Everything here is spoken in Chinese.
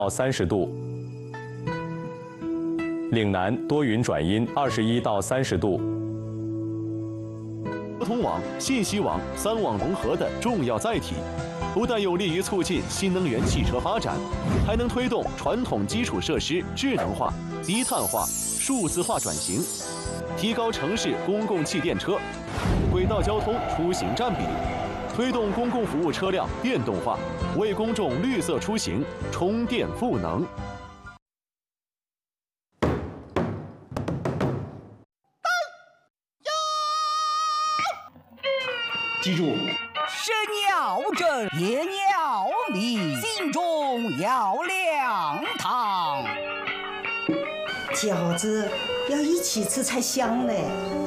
到30度。岭南多云转阴，21到30度。 交通网、信息网3网融合的重要载体，不但有利于促进新能源汽车发展，还能推动传统基础设施智能化、低碳化、数字化转型，提高城市公共汽电车、轨道交通出行占比，推动公共服务车辆电动化，为公众绿色出行充电赋能。 记住， 身要正，言要明，心中要亮堂。 饺子要一起吃才香嘞。